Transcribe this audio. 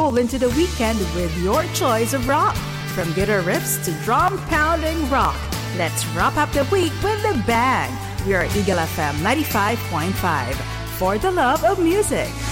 roll into the weekend with your choice of rock. From guitar riffs to drum-pounding rock, let's wrap up the week with a bang. We are Eagle FM 95.5 for the love of music.